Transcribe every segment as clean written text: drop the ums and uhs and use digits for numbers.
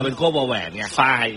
เป็นโค้บอลแหวนไงฝ่าย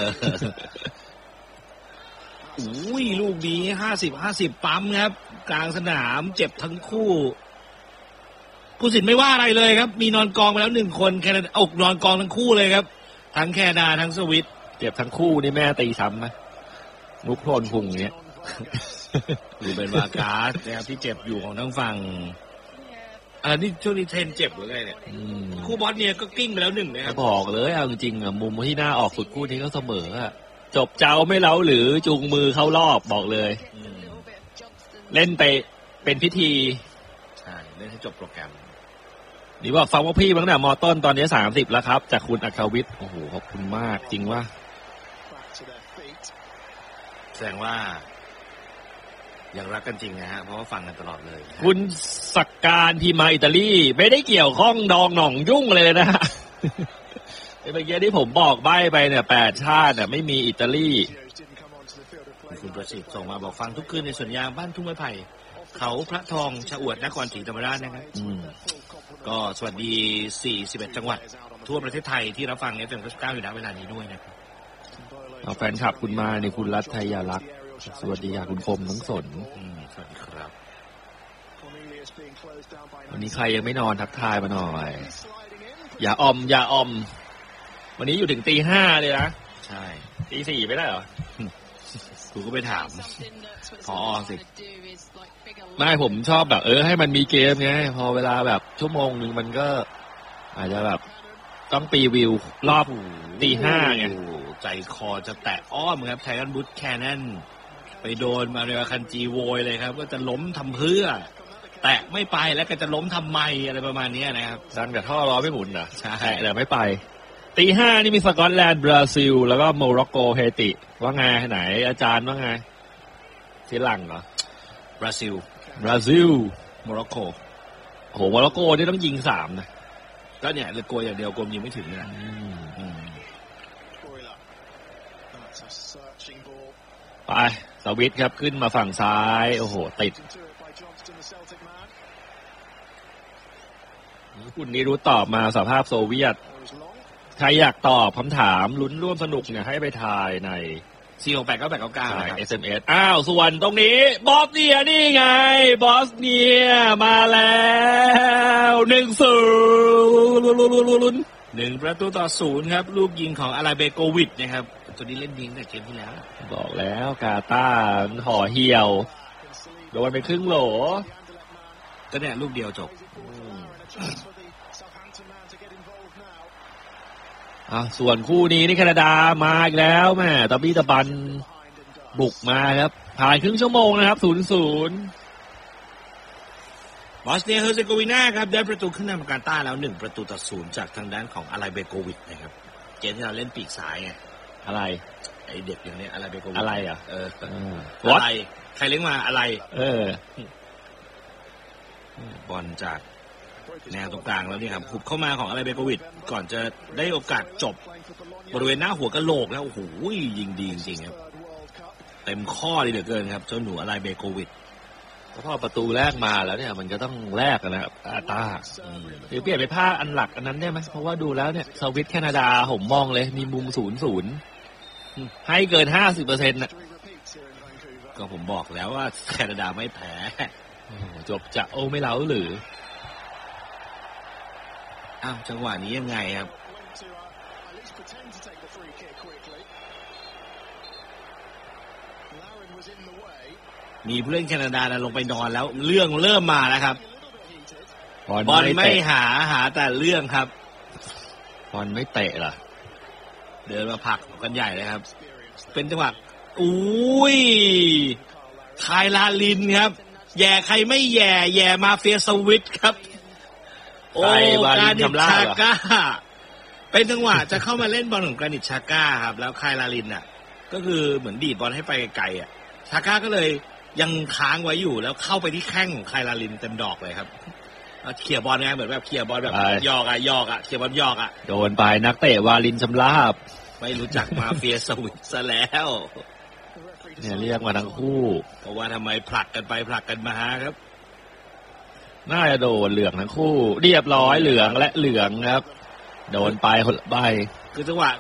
อุ้ยลูกนี้50ปั๊มครับกลางสนามเจ็บทั้งคู่ผู้สินไม่ว่าอะไรเลยครับมีนอนกองไปแล้ว1คนแคนาดานอนกองทั้งคู่เลยครับทั้งแคนาดาทั้งสวิตเจ็บทั้งคู่นี่แม่ตีซ้ำไหมมุกโพลพุงเนี้ยหรือเป็นวากาสนะครับที่เจ็บอยู่ของทั้งฝั่งนี่ช่วงนี้เทนเจ็บหรือไงเนี่ยคู่บอสเนี่ยก็กิ้งไปแล้ว1นะครับบอกเลยเอาจริงๆมุมที่น่าออกสุดคู่นี้ก็เสมอจบเจ้าไม่เล้าหรือจูงมือเข้ารอบบอกเลยเล่นไปเป็นพิธีใช่เล่นให้จบโปรแกรมนี่ว่าฟังว่าพี่ตั้งแต่ม.ต้นตอนนี้30แล้วครับจากคุณอัครวิทย์โอ้โหขอบคุณมากจริงว่าแสดงว่ายังรักกันจริงนะฮะเพราะว่าฟังกันตลอดเลยคุณสักการทีมมาอิตาลีไม่ได้เกี่ยวข้องดองหน่องยุ่งเลยนะฮะเมื่อกี้ที่ผมบอกใบ้ไปเนี่ย8ชาติไม่มีอิตาลีคุณประสิทธิ์ส่งมาบอกฟังทุกคืนในสวนยางบ้านทุ่งไม้ไผ่เขาพระทองชะอวดนครศรีธรรมราชนะครับก็สวัสดี41จังหวัดทั่วประเทศไทยที่รับฟัง FM 99อยู่ณเวลานี้ด้วยนะครับเอาแฟนคลับคุณมาในคุณรัฐไทยาลักษณ์สวัสดีค่ะคุณคมทั้งสนสวัสดีครับวันนี้ใครยังไม่นอนทักทายมาหน่อยอย่าอมวันนี้อยู่ถึงตี 5เลยนะใช่ตี 4ไม่ได้เหรอกูก็ไปถามพอสิไม่ผมชอบแบบให้มันมีเกมไงพอเวลาแบบชั่วโมงนึงมันก็อาจจะแบบต้องปีวิวรอบตี 5ไงใจคอจะแตะอ้อมครับไททันบูทแคนนอนไปโดนมาเรียคันจีโวยเลยครับก็จะล้มทำเพื่อแตะไม่ไปแล้วก็จะล้มทำไมอะไรประมาณนี้นะครับดังแต่ท่อล้อไม่หมุนนะใช่แต่ไม่ไปตี 5นี่มีสกอตแลนด์บราซิลแล้วก็โมร็อกโกเฮติว่าไงไหนอาจารย์ว่าไงที่หลังเหรอบราซิลโมร็อกโกโหโมร็อกโกนี่ต้องยิง3นะก็เนี่ยเลยกลัวอย่างเดียวกลัวยิงไม่ถึงนะไปสวิตครับขึ้นมาฝั่งซ้ายโอ้โหติดคุณนิรุตตอบมาสภาพโซเวียตใครอยากตอบคำถามลุ้นร่วมสนุกเนี่ยให้ไปทายใน 4689899 SMS ส่วนตรงนี้บอสเนียนี่ไงบอสเนียมาแล้ว 1-0ครับลูกยิงของอาราเบโกวิชนะครับตัวนี้เล่นยิงแต่เกมที่แล้วบอกแล้วกาตาร์ห่อเหี่ยวโดนไปครึ่งโหลก็เนี่ยลูกเดียวจบส่วนคู่นี้นี่แคนาดามาอีกแล้วแม่ตะบี้ตะบันบุกมาครับผ่านครึ่งชั่วโมงนะครับ 0-0 บอสเนียเฮอร์เซโกวีนาครับได้ประตูขึ้นนำกาตาร์แล้ว1-0จากทางด้านของอาราเบโกวิชนะครับเกมที่เราเล่นปีกซ้ายไงอะไรไอเด็กอย่างนี้อาราเบโกวิชอะไรอ่ะอะไรใครเลี้ยงมาอะไรบอลจากแนวตรงกลางแล้วเนี่ยครับหุบเข้ามาของอาราเบโกวิชก่อนจะได้โอกาสจบบริเวณหน้าหัวกะโหลกแล้วโอ้โหยิงดีจริงๆครับเต็มข้อเลยเหลือเกินครับเจ้าหนูอาราเบโกวิชพอประตูแรกมาแล้วเนี่ยมันก็ต้องแรกนะครับตาหรือเปลี่ยนไปภาคอันหลักอันนั้นได้ไหมเพราะว่าดูแล้วเนี่ยสวิตแคนาดาผมมองเลยมีมุม 0-0 ให้เกิน 50% น่ะก็ผมบอกแล้วว่าแคนาดาไม่แพ้จบจะไม่เล้าหรือจังหวะนี้ยังไงครับมีผู้เล่นแคนาดาลงไปนอนแล้วเรื่องเริ่มมาแล้วครับบอลไม่หาแต่เรื่องครับบอลไม่เตะเหรอเดินมาผลักกันใหญ่เลยครับเป็นจังหวะอุ้ยไทลาลินครับแย่ใครไม่แย่มาเฟียสวิตครับโอ้กานิชชาก้าเป็นจังหวะจะเข้ามาเล่นบอลของกานิชชาก้าครับแล้วไคลาลินก็คือเหมือนดีดบอลให้ไปไกลชาก้าก็เลยยังค้างไว้อยู่แล้วเข้าไปที่แข้งของไคลาลินเต็มดอกเลยครับเขี่ยบอลไงเหมือนแบบเขี่ยบอลแบบยอกเขี่ยบอลยอกโดนไปนักเตะวาลินชำราบไม่รู้จักมาเฟียสวิตซะแล้วเนี่ยเรียกมาทั้งคู่เพราะว่าทำไมผลักกันไปผลักกันมาครับน่าจะโดนเหลืองทั้งคู่เรียบร้อยเหลืองและเหลืองครับโดนไปคนละใบคือจังหวะ